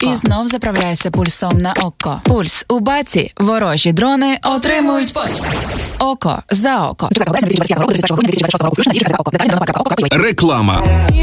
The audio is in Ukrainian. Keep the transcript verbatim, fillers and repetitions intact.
І знов заправляйся пульсом на око. Пульс у баці. Ворожі дрони отримують поспіль. Око за око. Реклама.